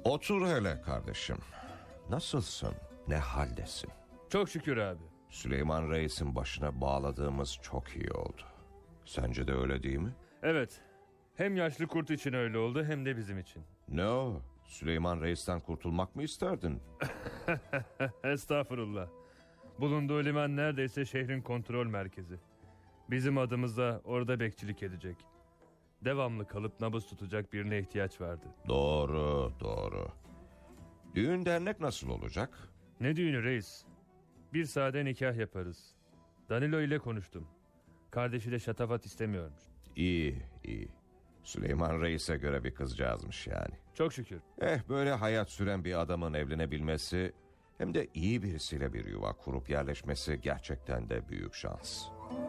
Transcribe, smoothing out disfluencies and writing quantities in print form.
Otur hele kardeşim. Nasılsın? Ne haldesin? Çok şükür abi. Süleyman Reis'in başına bağladığımız çok iyi oldu. Sence de öyle değil mi? Evet. Hem yaşlı kurt için öyle oldu hem de bizim için. Ne o? Süleyman Reis'ten kurtulmak mı isterdin? Estağfurullah. Bulunduğu liman neredeyse şehrin kontrol merkezi. Bizim adımıza orada bekçilik edecek. Devamlı kalıp nabız tutacak birine ihtiyaç vardı. Doğru. Düğün dernek nasıl olacak? Ne düğünü reis? Bir sade nikah yaparız. Danilo ile konuştum. Kardeşi de şatafat istemiyormuş. İyi. Süleyman Reis'e göre bir kızcağızmış yani. Çok şükür. Böyle hayat süren bir adamın evlenebilmesi, hem de iyi birisiyle bir yuva kurup yerleşmesi gerçekten de büyük şans.